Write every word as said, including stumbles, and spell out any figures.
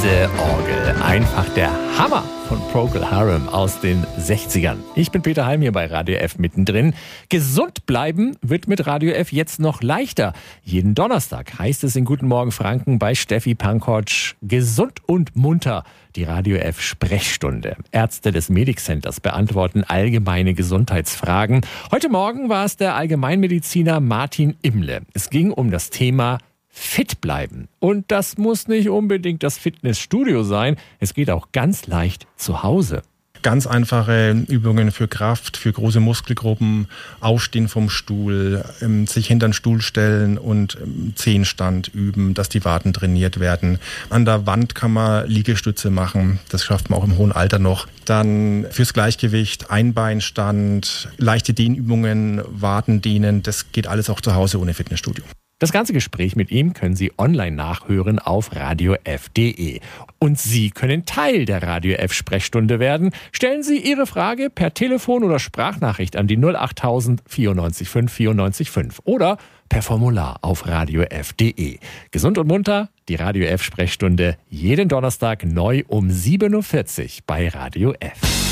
Diese Orgel, einfach der Hammer von Procol Harum aus den sechzigern. Ich bin Peter Heim hier bei Radio F mittendrin. Gesund bleiben wird mit Radio F jetzt noch leichter. Jeden Donnerstag heißt es in Guten Morgen Franken bei Steffi Pankotsch gesund und munter. Die Radio F Sprechstunde. Ärzte des Medic Centers beantworten allgemeine Gesundheitsfragen. Heute Morgen war es der Allgemeinmediziner Martin Imle. Es ging um das Thema fit bleiben. Und das muss nicht unbedingt das Fitnessstudio sein. Es geht auch ganz leicht zu Hause. Ganz einfache Übungen für Kraft, für große Muskelgruppen, Aufstehen vom Stuhl, sich hinter den Stuhl stellen und Zehenstand üben, dass die Waden trainiert werden. An der Wand kann man Liegestütze machen, das schafft man auch im hohen Alter noch. Dann fürs Gleichgewicht Einbeinstand, leichte Dehnübungen, Wadendehnen, das geht alles auch zu Hause ohne Fitnessstudio. Das ganze Gespräch mit ihm können Sie online nachhören auf radio f punkt de. Und Sie können Teil der Radio F Sprechstunde werden. Stellen Sie Ihre Frage per Telefon oder Sprachnachricht an die null acht tausend vierundneunzig fünf vierundneunzig fünf oder per Formular auf radio f punkt de. Gesund und munter, die Radio F Sprechstunde jeden Donnerstag neu um sieben Uhr vierzig bei Radio F.